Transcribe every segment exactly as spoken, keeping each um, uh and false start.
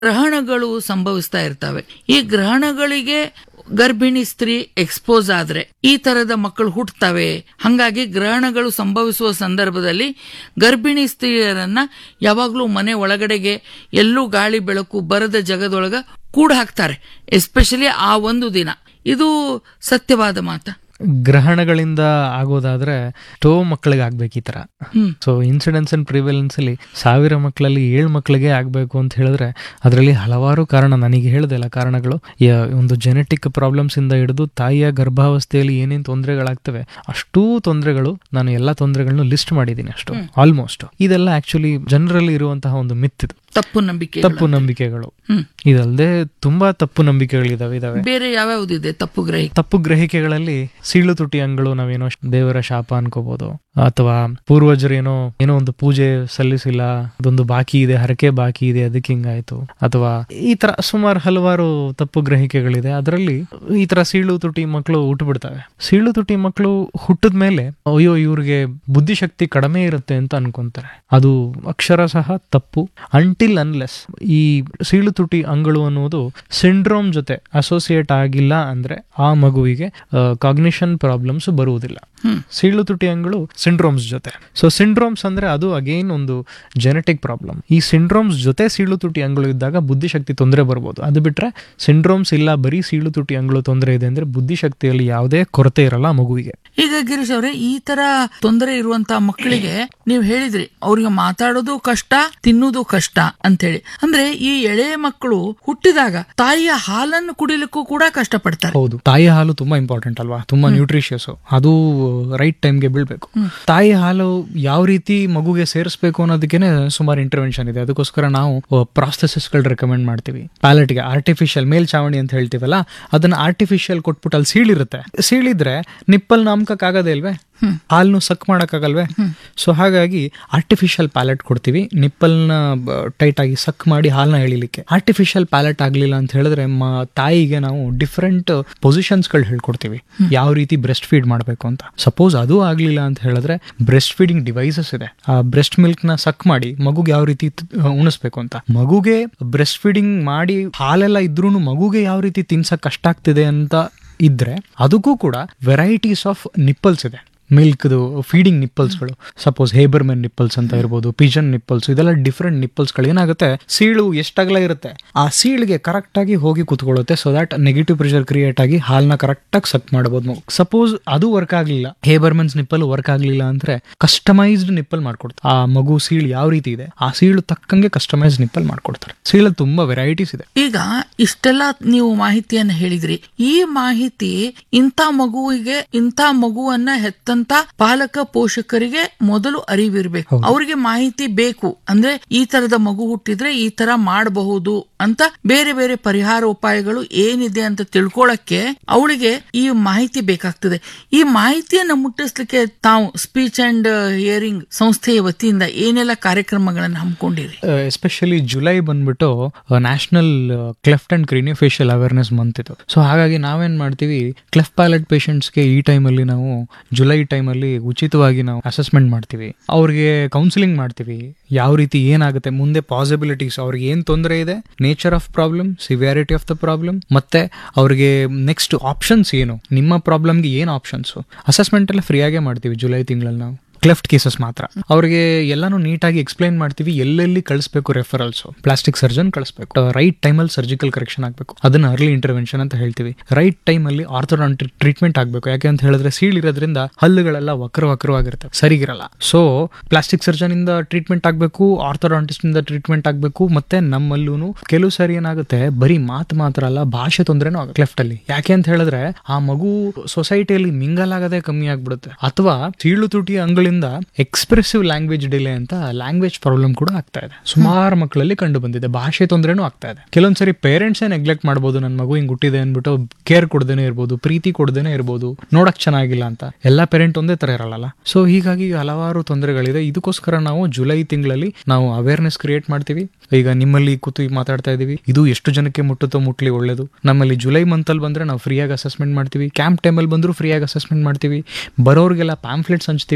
ಗ್ರಹಣಗಳು ಸಂಭವಿಸ್ತಾ ಇರ್ತವೆ. ಈ ಗ್ರಹಣಗಳಿಗೆ ಗರ್ಭಿಣಿ ಸ್ತ್ರೀ ಎಕ್ಸ್ಪೋಸ್ ಆದ್ರೆ ಈ ತರದ ಮಕ್ಕಳು ಹುಟ್ಟುತ್ತವೆ. ಹಂಗಾಗಿ ಗ್ರಹಣಗಳು ಸಂಭವಿಸುವ ಸಂದರ್ಭದಲ್ಲಿ ಗರ್ಭಿಣಿ ಸ್ತ್ರೀಯರನ್ನ ಯಾವಾಗ್ಲೂ ಮನೆ ಒಳಗಡೆಗೆ ಎಲ್ಲೂ ಗಾಳಿ ಬೆಳಕು ಬರದ ಜಗದೊಳಗ ಕೂಡ ಹಾಕ್ತಾರೆ, ಎಸ್ಪೆಷಲಿ ಆ ಒಂದು ದಿನ. ಇದು ಸತ್ಯವಾದ ಮಾತ. ಗ್ರಹಣಗಳಿಂದ ಆಗೋದಾದ್ರೆ ಎಷ್ಟೋ ಮಕ್ಕಳಿಗೆ ಆಗ್ಬೇಕು ಈ ತರ. ಸೊ ಇನ್ಸಿಡೆನ್ಸ್ ಅಂಡ್ ಪ್ರಿವೆಲೆನ್ಸ್ ಅಲ್ಲಿ ಸಾವಿರ ಮಕ್ಕಳಲ್ಲಿ ಏಳು ಮಕ್ಕಳಿಗೆ ಆಗ್ಬೇಕು ಅಂತ ಹೇಳಿದ್ರೆ ಅದರಲ್ಲಿ ಹಲವಾರು ಕಾರಣ ನನಗೆ ಹೇಳ್ದಲ್ಲ ಕಾರಣಗಳು. ಒಂದು ಜೆನೆಟಿಕ್ ಪ್ರಾಬ್ಲಮ್ಸ್ ಇಂದ ಹಿಡಿದು ತಾಯಿಯ ಗರ್ಭಾವಸ್ಥೆಯಲ್ಲಿ ಏನೇನು ತೊಂದರೆಗಳಾಗ್ತವೆ ಅಷ್ಟೂ ತೊಂದರೆಗಳು ನಾನು ಎಲ್ಲಾ ತೊಂದರೆಗಳನ್ನು ಲಿಸ್ಟ್ ಮಾಡಿದ್ದೀನಿ ಅಷ್ಟು ಆಲ್ಮೋಸ್ಟ್. ಇದೆಲ್ಲ ಆಕ್ಚುಲಿ ಜನರಲ್ಲಿ ಇರುವಂತಹ ಒಂದು ಮಿತ್, ಇದು ತಪ್ಪು ನಂಬಿಕೆ ತಪ್ಪು ನಂಬಿಕೆಗಳು. ಇದಲ್ಲದೆ ತುಂಬಾ ತಪ್ಪು ನಂಬಿಕೆಗಳಿದಾವೆ ಇದಾವೆ ಬೇರೆ ಯಾವ್ಯಾವ್ದಿದೆ ತಪ್ಪು ಗ್ರಹಿಕೆ? ತಪ್ಪು ಗ್ರಹಿಕೆಗಳಲ್ಲಿ ಸೀಳು ತುಟಿ ಅಂಗಳು ನಾವೇನೋ ದೇವರ ಶಾಪ ಅನ್ಕೋಬಹುದು, ಅಥವಾ ಪೂರ್ವಜರು ಏನೋ ಏನೋ ಒಂದು ಪೂಜೆ ಸಲ್ಲಿಸಿಲ್ಲ, ಅದೊಂದು ಬಾಕಿ ಇದೆ, ಹರಕೆ ಬಾಕಿ ಇದೆ, ಅದಕ್ಕೆ ಹಿಂಗಾಯ್ತು, ಅಥವಾ ಈ ತರ ಸುಮಾರು ಹಲವಾರು ತಪ್ಪು ಗ್ರಹಿಕೆಗಳಿದೆ. ಅದರಲ್ಲಿ ಈ ತರ ಸೀಳು ತುಟಿ ಮಕ್ಕಳು ಹುಟ್ಟು ಬಿಡ್ತವೆ. ಸೀಳು ತುಟಿ ಮಕ್ಕಳು ಹುಟ್ಟಿದ ಮೇಲೆ ಅಯ್ಯೋ ಇವ್ರಿಗೆ ಬುದ್ಧಿಶಕ್ತಿ ಕಡಿಮೆ ಇರುತ್ತೆ ಅಂತ ಅನ್ಕೊಂತಾರೆ. ಅದು ಅಕ್ಷರ ಸಹ ತಪ್ಪು. ಅಂಟಿಲ್ ಅನ್ಲೆಸ್ ಈ ಸೀಳು ತುಟಿ ಅಂಗಳು ಅನ್ನೋದು ಸಿಂಡ್ರೋಮ್ ಜೊತೆ ಅಸೋಸಿಯೇಟ್ ಆಗಿಲ್ಲ ಅಂದ್ರೆ ಆ ಮಗುವಿಗೆ ಕಾಗ್ನಿಷನ್ ಪ್ರಾಬ್ಲಮ್ಸ್ ಬರುವುದಿಲ್ಲ. ಸೀಳು ತುಟಿ ಅಂಗಳು ಸಿಂಡ್ರೋಮ್ಸ್ ಜೊತೆ. ಸೊ ಸಿಂಡ್ರೋಮ್ಸ್ ಅಂದ್ರೆ ಅದು ಅಗೇನ್ ಒಂದು ಜೆನೆಟಿಕ್ ಪ್ರಾಬ್ಲಮ್. ಈ ಸಿಂಡ್ರೋಮ್ಸ್ ಜೊತೆ ಸೀಳು ತುಟಿ ಅಂಗಳು ಇದ್ದಾಗ ಬುದ್ಧಿಶಕ್ತಿ ತೊಂದರೆ ಬರ್ಬೋದು. ಅದು ಬಿಟ್ರೆ ಸಿಂಡ್ರೋಮ್ಸ್ ಇಲ್ಲ, ಬರೀ ಸೀಳು ತುಟಿ ಅಂಗಳು ತೊಂದರೆ ಇದೆ ಅಂದ್ರೆ ಬುದ್ಧಿಶಕ್ತಿಯಲ್ಲಿ ಯಾವುದೇ ಕೊರತೆ ಇರಲ್ಲ ಮಗುವಿಗೆ. ಈಗ ಗಿರೀಶ್ ಅವರೇ, ಈ ತರ ತೊಂದರೆ ಇರುವಂತಹ ಮಕ್ಕಳಿಗೆ ನೀವು ಹೇಳಿದ್ರಿ ಅವ್ರಿಗೆ ಮಾತಾಡೋದು ಕಷ್ಟ, ತಿನ್ನೋದು ಕಷ್ಟ ಅಂತ ಹೇಳಿ. ಅಂದ್ರೆ ಈ ಎಳೆ ಮಕ್ಕಳು ಹುಟ್ಟಿದಾಗ ತಾಯಿಯ ಹಾಲನ್ನು ಕುಡಿಲಿಕ್ಕೂ ಕೂಡ ಕಷ್ಟ ಪಡ್ತಾರೆ. ಹೌದು, ತಾಯಿ ಹಾಲು ತುಂಬಾ ಇಂಪಾರ್ಟೆಂಟ್ ಅಲ್ವಾ, ತುಂಬಾ ನ್ಯೂಟ್ರಿಷಿಯಸ್. ಅದು ರೈಟ್ ಟೈಮ್ಗೆ ಬೀಳ್ಬೇಕು. ತಾಯಿ ಹಾಲು ಯಾವ ರೀತಿ ಮಗುಗೆ ಸೇರಿಸಬೇಕು ಅನ್ನೋದಕ್ಕೇನೆ ಸುಮಾರು ಇಂಟರ್ವೆನ್ಷನ್ ಇದೆ. ಅದಕ್ಕೋಸ್ಕರ ನಾವು ಪ್ರಾಸೆಸಸ್ ಗಳು ರೆಕಮೆಂಡ್ ಮಾಡ್ತೀವಿ. ಪ್ಯಾಲೆಟ್ಗೆ ಆರ್ಟಿಫಿಷಿಯಲ್ ಮೇಲ್ಚಾವಣಿ ಅಂತ ಹೇಳ್ತೀವಲ್ಲ, ಅದನ್ನ ಆರ್ಟಿಫಿಷಿಯಲ್ ಕೊಟ್ಬಿಟ್ಟು ಅಲ್ಲಿ ಸೀಳಿರುತ್ತೆ. ಸೀಳಿದ್ರೆ ನಿಪ್ಪಲ್ ನಾಮಕಕ್ಕೆ ಆಗದೇ ಇಲ್ವೇ, ಹಾಲ್ನು ಸಕ್ ಮಾಡಕ್ಕಾಗಲ್ವೇ? ಸೊ ಹಾಗಾಗಿ ಆರ್ಟಿಫಿಷಿಯಲ್ ಪ್ಯಾಲೆಟ್ ಕೊಡ್ತೀವಿ, ನಿಪ್ಪಲ್ನ ಟೈಟ್ ಆಗಿ ಸಕ್ ಮಾಡಿ ಹಾಲ್ನ ಎಳಿಲಿಕ್ಕೆ. ಆರ್ಟಿಫಿಷಿಯಲ್ ಪ್ಯಾಲೆಟ್ ಆಗ್ಲಿಲ್ಲ ಅಂತ ಹೇಳಿದ್ರೆ ತಾಯಿಗೆ ನಾವು ಡಿಫ್ರೆಂಟ್ ಪೊಸಿಷನ್ಸ್ ಗಳು ಹೇಳ್ಕೊಡ್ತೀವಿ, ಯಾವ ರೀತಿ ಬ್ರೆಸ್ಟ್ ಫೀಡ್ ಮಾಡಬೇಕು ಅಂತ. ಸಪೋಸ್ ಅದು ಆಗ್ಲಿಲ್ಲ ಅಂತ ಹೇಳಿದ್ರೆ ಬ್ರೆಸ್ಟ್ ಫೀಡಿಂಗ್ ಡಿವೈಸಸ್ ಇದೆ. ಆ ಬ್ರೆಸ್ಟ್ ಮಿಲ್ಕ್ ನ ಸಕ್ ಮಾಡಿ ಮಗುಗೆ ಯಾವ ರೀತಿ ಉಣಿಸ್ಬೇಕು ಅಂತ. ಮಗುಗೆ ಬ್ರೆಸ್ಟ್ ಫೀಡಿಂಗ್ ಮಾಡಿ ಹಾಲೆಲ್ಲ ಇದ್ರೂ ಮಗುಗೆ ಯಾವ ರೀತಿ ತಿನ್ಸಕ್ ಕಷ್ಟ ಆಗ್ತಿದೆ ಅಂತ ಇದ್ರೆ ಅದಕ್ಕೂ ಕೂಡ ವೆರೈಟೀಸ್ ಆಫ್ ನಿಪ್ಪಲ್ಸ್ ಇದೆ. ಮಿಲ್ಕ್ದು ಫೀಡಿಂಗ್ ನಿಪ್ಪಲ್ಸ್ಗಳು, ಸಪೋಸ್ ಹೇಬರ್ಮೆನ್ ನಿಪ್ಪಲ್ಸ್ ಅಂತ ಇರ್ಬೋದು, ಪಿಜನ್ ನಿಪ್ಪಲ್ಸ್, ಇದೆಲ್ಲ ಡಿಫ್ರೆಂಟ್ ನಿಪ್ಪಲ್ಸ್ಗಳು. ಏನಾಗುತ್ತೆ, ಸೀಳು ಎಷ್ಟಾಗಲ ಇರುತ್ತೆ ಆ ಸೀಳಿಗೆ ಕರೆಕ್ಟ್ ಆಗಿ ಹೋಗಿ ಕೂತ್ಕೊಳ್ಳುತ್ತೆ. So that negative pressure create ಆಗಿ ಹಾಲ್ನ ಕರೆಕ್ಟ್ ಆಗಿ ಸಕ್ ಮಾಡಬಹುದು. ಸಪೋಸ್ ಅದು ವರ್ಕ್ ಆಗ್ಲಿಲ್ಲ, ಹೇಬರ್ಮೆನ್ಸ್ ನಿಪ್ಪಲ್ ವರ್ಕ್ ಆಗ್ಲಿಲ್ಲ ಅಂದ್ರೆ ಕಸ್ಟಮೈಸ್ಡ್ ನಿಪ್ಪಲ್ ಮಾಡ್ಕೊಡ್ತಾರೆ. ಆ ಮಗು ಸೀಳು ಯಾವ ರೀತಿ ಇದೆ ಆ ಸೀಳು ತಕ್ಕಂಗೆ ಕಸ್ಟಮೈಸ್ಡ್ ನಿಪ್ಪಲ್ ಮಾಡ್ಕೊಡ್ತಾರೆ. ಸೀಳು ತುಂಬಾ ವೆರೈಟೀಸ್ ಇದೆ. ಈಗ ಇಷ್ಟೆಲ್ಲ ನೀವು ಮಾಹಿತಿಯನ್ನ ಹೇಳಿದ್ರಿ. ಈ ಮಾಹಿತಿ ಇಂಥ ಮಗುವಿಗೆ, ಇಂಥ ಮಗುವನ್ನ ಹೆತ್ತ ಪಾಲಕ ಪೋಷಕರಿಗೆ ಮೊದಲು ಅರಿವಿರ್ಬೇಕು. ಅವರಿಗೆ ಮಾಹಿತಿ ಬೇಕು. ಅಂದ್ರೆ ಈ ತರದ ಮಗು ಹುಟ್ಟಿದ್ರೆ ಈ ತರ ಮಾಡಬಹುದು ಅಂತ ಬೇರೆ ಬೇರೆ ಪರಿಹಾರ ಉಪಾಯಗಳು ಏನಿದೆ ಅಂತ ತಿಳ್ಕೊಳಕ್ಕೆ ಅವಳಿಗೆ ಈ ಮಾಹಿತಿ ಬೇಕಾಗ್ತದೆ. ಈ ಮಾಹಿತಿಯನ್ನ ಮುಟ್ಟಿಸ್ಲಿಕ್ಕೆ ತಾವು ಸ್ಪೀಚ್ ಅಂಡ್ ಹಿಯರಿಂಗ್ ಸಂಸ್ಥೆಯ ವತಿಯಿಂದ ಏನೆಲ್ಲ ಕಾರ್ಯಕ್ರಮಗಳನ್ನು ಹಮ್ಮಿಕೊಂಡಿರಿ? ಎಸ್ಪೆಷಲಿ ಜುಲೈ ಬಂದ್ಬಿಟ್ಟು national cleft and ಕ್ರಿನಿಯೋಫೇಶಿಯಲ್ awareness month ಇದು. ಸೊ ಹಾಗಾಗಿ ನಾವೇನ್ ಮಾಡ್ತೀವಿ, ಕ್ಲೆಫ್ಟ್ ಪ್ಯಾಲೆಟ್ ಪೇಷಂಟ್ಸ್ಗೆ ಈ ಟೈಮಲ್ಲಿ ನಾವು ಜುಲೈ ಟೈಮ್ ಅಲ್ಲಿ ಉಚಿತವಾಗಿ ನಾವು ಅಸೆಸ್ಮೆಂಟ್ ಮಾಡ್ತೀವಿ, ಅವ್ರಿಗೆ ಕೌನ್ಸಿಲಿಂಗ್ ಮಾಡ್ತೀವಿ. ಯಾವ ರೀತಿ ಏನಾಗುತ್ತೆ ಮುಂದೆ, ಪಾಸಿಬಿಲಿಟೀಸ್, ಅವ್ರಿಗೆ ಏನ್ ತೊಂದರೆ ಇದೆ, nature of problem, severity of the problem, ಮತ್ತೆ ಅವ್ರಿಗೆ ನೆಕ್ಸ್ಟ್ ಆಪ್ಷನ್ಸ್ ಏನು, ನಿಮ್ಮ ಪ್ರಾಬ್ಲಮ್ಗೆ ಏನ್ ಆಪ್ಷನ್ಸ್. ಅಸೆಸ್ಮೆಂಟ್ ಎಲ್ಲ ಫ್ರೀ ಆಗೇ ಮಾಡ್ತೀವಿ ಜುಲೈ ತಿಂಗಳಲ್ಲಿ ನಾವು. ಕ್ಲೆಫ್ಟ್ ಕೇಸಸ್ ಮಾತ್ರ ಅವ್ರಿಗೆ ಎಲ್ಲಾನು ನೀಟಾಗಿ ಎಕ್ಸ್ಪ್ಲೈನ್ ಮಾಡ್ತೀವಿ. ಎಲ್ಲೆಲ್ಲಿ ಕಳಿಸ್ಬೇಕು ರೆಫರಲ್ಸ್, ಪ್ಲಾಸ್ಟಿಕ್ ಸರ್ಜನ್ ಕಳಿಸ್ಬೇಕು, ರೈಟ್ ಟೈಮಲ್ಲಿ ಸರ್ಜಿಕಲ್ ಕರೆಕ್ಷನ್ ಆಗಬೇಕು, ಅದನ್ನ ಅರ್ಲಿ ಇಂಟರ್ವೆನ್ಷನ್ ಅಂತ ಹೇಳ್ತೀವಿ. ರೈಟ್ ಟೈಮ್ ಅಲ್ಲಿ ಆರ್ಥೋಡಾಂಟಿಕ್ ಟ್ರೀಟ್ಮೆಂಟ್ ಆಗಬೇಕು. ಯಾಕೆ ಅಂತ ಹೇಳಿದ್ರೆ ಸೀಳಿರೋದ್ರಿಂದ ಹಲ್ಲುಗಳೆಲ್ಲ ವಕ್ರ ವಕ್ರವಾಗಿರುತ್ತೆ, ಸರಿಗಿರಲ್ಲ. ಸೊ ಪ್ಲಾಸ್ಟಿಕ್ ಸರ್ಜನ್ ಇಂದ ಟ್ರೀಟ್ಮೆಂಟ್ ಆಗಬೇಕು, ಆರ್ಥೋಡಾಂಟಿಸ್ಟ್ ಇಂದ ಟ್ರೀಟ್ಮೆಂಟ್ ಆಗಬೇಕು. ಮತ್ತೆ ನಮ್ಮಲ್ಲೂ ಕೆಲವು ಸಾರಿ ಏನಾಗುತ್ತೆ, ಬರೀ ಮಾತು ಮಾತ್ರ ಅಲ್ಲ, ಭಾಷೆ ತೊಂದರೆನೂ ಆಗುತ್ತೆ ಕ್ಲೆಫ್ಟ್ ಅಲ್ಲಿ. ಯಾಕೆ ಅಂತ ಹೇಳಿದ್ರೆ ಆ ಮಗು ಸೊಸೈಟಿಯಲ್ಲಿ ಮಿಂಗಲ್ ಆಗದೆ ಕಮ್ಮಿ ಆಗ್ಬಿಡುತ್ತೆ, ಅಥವಾ ಸೀಳು ತುಟಿ ಅಂಗಳಿ ಎಕ್ಸ್ಪ್ರೆಸಿವ್ ಲ್ಯಾಂಗ್ವೇಜ್ ಡಿಲೇ ಅಂತ ಲ್ಯಾಂಗ್ವೇಜ್ ಪ್ರಾಬ್ಲಮ್ ಕೂಡ ಆಗ್ತಾ ಇದೆ. ಸುಮಾರು ಮಕ್ಕಳಲ್ಲಿ ಕಂಡು ಬಂದಿದೆ. ಭಾಷೆ ತೊಂದರೆನೂ ಆಗ್ತಾ ಇದೆ. ಕೆಲವೊಂದ್ಸರಿ ಪೇರೆಂಟ್ಸೇ ನೆಗ್ಲೆಕ್ಟ್ ಮಾಡ್ಬೋದು, ನನ್ನ ಮಗು ಹಿಂಗ್ ಹುಟ್ಟಿದೆ ಅನ್ಬಿಟ್ಟು ಕೇರ್ ಕೊಡದೇನೆ ಇರ್ಬೋದು, ಪ್ರೀತಿ ಕೊಡದೇನೆ ಇರ್ಬೋದು, ನೋಡಕ್ ಚೆನ್ನಾಗಿಲ್ಲ ಅಂತ. ಎಲ್ಲಾ ಪೇರೆಂಟ್ ಒಂದೇ ತರ ಇರಲ್ಲ. ಸೊ ಹೀಗಾಗಿ ಹಲವಾರು ತೊಂದರೆಗಳಿದೆ. ಇದಕ್ಕೋಸ್ಕರ ನಾವು ಜುಲೈ ತಿಂಗಳಲ್ಲಿ ನಾವು ಅವೇರ್ನೆಸ್ ಕ್ರಿಯೇಟ್ ಮಾಡ್ತೀವಿ. ಈಗ ನಿಮ್ಮಲ್ಲಿ ಕೂತು ಮಾತಾಡ್ತಾ ಇದೀವಿ, ಇದು ಎಷ್ಟು ಜನಕ್ಕೆ ಮುಟ್ಟುತ್ತೋ ಮುಟ್ಲಿ ಒಳ್ಳೇದು. ನಮ್ಮಲ್ಲಿ ಜುಲೈ ಮಂತ್ ಅಲ್ಲಿ ಬಂದ್ರೆ ನಾವು ಫ್ರೀಯಾಗಿ ಅಸೆಸ್ಮೆಂಟ್ ಮಾಡ್ತೀವಿ. ಕ್ಯಾಂಪ್ ಟೈಮಲ್ಲಿ ಬಂದ್ರು ಫ್ರೀಯಾಗಿ ಅಸೆಸ್ಮೆಂಟ್ ಮಾಡ್ತೀವಿ. ಬರೋರ್ಗೆಲ್ಲ ಪ್ಯಾಂಫ್ಲೆಟ್ಸ್ ಹಂಚ್ತೀವಿ.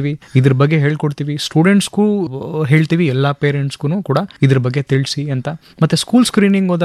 ಇದ್ರ ಬಗ್ಗೆ ಹೇಳ್ಕೊಡ್ತೀವಿ. ಸ್ಟೂಡೆಂಟ್ಸ್ಗೂ ಹೇಳ್ತೀವಿ, ಎಲ್ಲಾ ಪೇರೆಂಟ್ಸ್ಗೂ ಕೂಡ ಇದ್ರ ಬಗ್ಗೆ ತಿಳಿಸಿ ಅಂತ. ಮತ್ತೆ ಸ್ಕೂಲ್ ಸ್ಕ್ರೀನಿಂಗ್